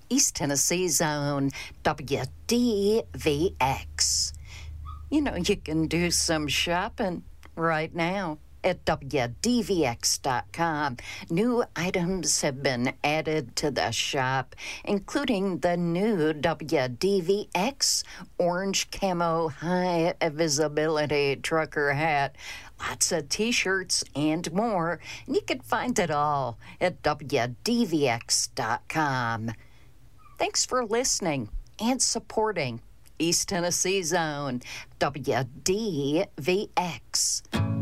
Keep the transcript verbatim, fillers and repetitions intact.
East Tennessee Zone, W D V X. You know, you can do some shopping right now at W D V X dot com. New items have been added to the shop, including the new W D V X orange camo high visibility trucker hat, lots of t-shirts and more, and you can find it all at W D V X dot com. Thanks for listening and supporting East Tennessee Zone, W D V X.